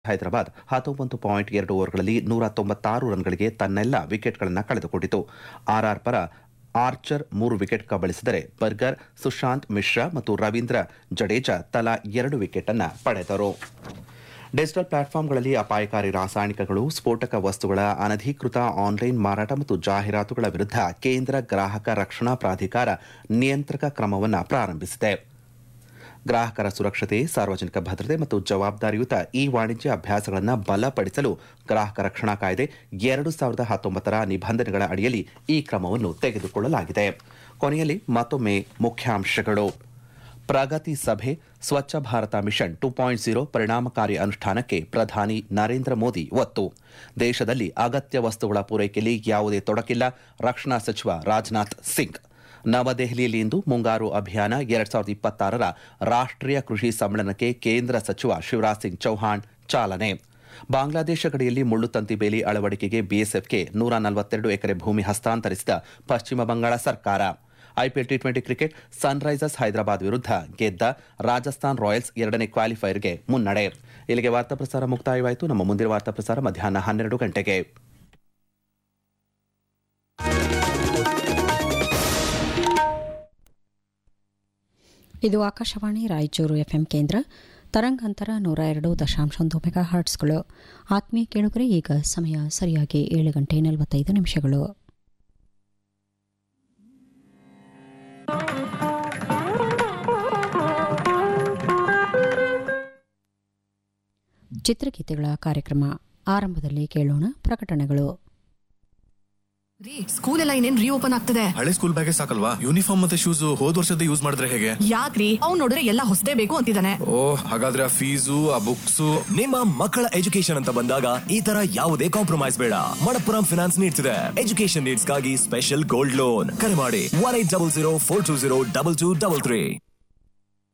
ಹೈದರಾಬಾದ್ 19.2 ಓವರ್ಗಳಲ್ಲಿ 196 ರನ್ಗಳಿಗೆ ತನ್ನೆಲ್ಲ ವಿಕೆಟ್ಗಳನ್ನು ಕಳೆದುಕೊಂಡಿತು. ಆರ್ಆರ್ ಪರ archer 3 wicket ಕಬಳಿಸಿದರೆ burger, Sushant Mishra ಮತ್ತು ರವೀಂದ್ರ ಜಡೇಜಾ ತಲಾ 2 ವಿಕೆಟ್ ಪಡೆದರು. ಡಿಜಿಟಲ್ ಪ್ಲಾಟ್ಫಾರ್ಮ್ಗಳಲ್ಲಿ ಅಪಾಯಕಾರಿ ರಾಸಾಯನಿಕಗಳು, ಸ್ಫೋಟಕ ವಸ್ತುಗಳ ಅನಧಿಕೃತ ಆನ್ಲೈನ್ ಮಾರಾಟ ಮತ್ತು ಜಾಹೀರಾತುಗಳ ವಿರುದ್ಧ ಕೇಂದ್ರ ಗ್ರಾಹಕ ರಕ್ಷಣಾ ಪ್ರಾಧಿಕಾರ ನಿಯಂತ್ರಕ ಕ್ರಮವನ್ನು ಪ್ರಾರಂಭಿಸಿದೆ. ಗ್ರಾಹಕರ ಸುರಕ್ಷತೆ, ಸಾರ್ವಜನಿಕ ಭದ್ರತೆ ಮತ್ತು ಜವಾಬ್ದಾರಿಯುತ ಈ ವಾಣಿಜ್ಯ ಅಭ್ಯಾಸಗಳನ್ನು ಬಲಪಡಿಸಲು ಗ್ರಾಹಕ ರಕ್ಷಣಾ ಕಾಯ್ದೆ 2019ರ ನಿಬಂಧನೆಗಳ ಅಡಿಯಲ್ಲಿ ಈ ಕ್ರಮವನ್ನು ತೆಗೆದುಕೊಳ್ಳಲಾಗಿದೆ. ಕೊನೆಯಲ್ಲಿ ಮತ್ತೊಮ್ಮೆ ಮುಖ್ಯಾಂಶಗಳು. ಪ್ರಗತಿ ಸಭೆ, ಸ್ವಚ್ಛ ಭಾರತ ಮಿಷನ್ 2.0 ಪರಿಣಾಮಕಾರಿ ಅನುಷ್ಠಾನಕ್ಕೆ ಪ್ರಧಾನಿ ನರೇಂದ್ರ ಮೋದಿ ಒತ್ತು. ದೇಶದಲ್ಲಿ ಅಗತ್ಯ ವಸ್ತುಗಳ ಪೂರೈಕೆಯಲ್ಲಿ ಯಾವುದೇ ತೊಡಕಿಲ್ಲ, ರಕ್ಷಣಾ ಸಚಿವ ರಾಜನಾಥ್ ಸಿಂಗ್. ನವದೆಹಲಿಯಲ್ಲಿಂದು ಮುಂಗಾರು ಅಭಿಯಾನ 2026ರ ರಾಷ್ಟ್ರೀಯ ಕೃಷಿ ಸಮ್ಮೇಳನಕ್ಕೆ ಕೇಂದ್ರ ಸಚಿವ ಶಿವರಾಜ್ ಸಿಂಗ್ ಚೌಹಾಣ್ ಚಾಲನೆ. ಬಾಂಗ್ಲಾದೇಶ ಗಡಿಯಲ್ಲಿ ಮುಳ್ಳುತಂತಿ ಬೇಲಿ ಅಳವಡಿಕೆಗೆ ಬಿಎಸ್ಎಫ್ಗೆ 142 ಎಕರೆ ಭೂಮಿ ಹಸ್ತಾಂತರಿಸಿದ ಪಶ್ಚಿಮ ಬಂಗಾಳ ಸರ್ಕಾರ. IPL T20 cricket, Sunrisers Hyderabad ವಿರುದ್ಧ ಗೆದ್ದ ರಾಜಸ್ಥಾನ್ ರಾಯಲ್ಸ್ 2ನೇ ಕ್ವಾಲಿಫೈಯರ್ಗೆ ಮುನ್ನಡೆ. ಇಲ್ಲಿಗೆ ವಾರ್ತಾ ಪ್ರಸಾರ ಮುಕ್ತಾಯವಾಯಿತು. ನಮ್ಮ ಮುಂದಿನ ವಾರ್ತಾ ಪ್ರಸಾರ ಮಧ್ಯಾಹ್ನ 12 ಗಂಟೆಗೆ. ಇದು ಆಕಾಶವಾಣಿ ರಾಯಚೂರು ಎಫ್ಎಂ ಕೇಂದ್ರ. ತರಂಗಾಂತರ 102.1 ಮೆಗಾಹರ್ಟ್ಸ್ಗಳು. ಆತ್ಮೀಯ ಕೇಳುಗರೆ, ಈಗ ಸಮಯ ಸರಿಯಾಗಿ 7 ಗಂಟೆ 45 ನಿಮಿಷಗಳು. ಚಿತ್ರಗೀತೆಗಳ ಕಾರ್ಯಕ್ರಮ ಆರಂಭದಲ್ಲಿ ಕೇಳೋಣ ಪ್ರಕಟಣೆಗಳು. ಸ್ಕೂಲ್ ಎಲ್ಲ ಇನ್ನೇನ್ ರೀಓಪನ್ ಆಗ್ತದೆ. ಹಳೆ ಸ್ಕೂಲ್ ಬ್ಯಾಗೇ ಸಾಕಲ್ವಾ? ಯೂನಿಫಾರ್ಮ್ ಮತ್ತೆ ಶೂಸ್ ಹೋದ್ ವರ್ಷದ ಯೂಸ್ ಮಾಡಿದ್ರೆ ಹೇಗೆ? ಯಾಕ್ರಿ, ಅವ್ನು ನೋಡಿದ್ರೆ ಎಲ್ಲ ಹೊಸದೇ ಬೇಕು ಅಂತಿದ್ದಾನೆ. ಹಾಗಾದ್ರೆ ಆ ಫೀಸು, ಆ ಬುಕ್ಸ್. ನಿಮ್ಮ ಮಕ್ಕಳ ಎಜುಕೇಶನ್ ಅಂತ ಬಂದಾಗ ಈ ತರ ಯಾವುದೇ ಕಾಂಪ್ರಮೈಸ್ ಬೇಡ. ಮಣಪ್ಪುರಂ ಫಿನಾನ್ಸ್ ನೀಡ್ತಿದೆ ಎಜುಕೇಶನ್ ನೀಡ್ಸ್ಗಾಗಿ ಸ್ಪೆಷಲ್ ಗೋಲ್ಡ್ ಲೋನ್. ಕರೆ ಮಾಡಿ 1800 420 2233.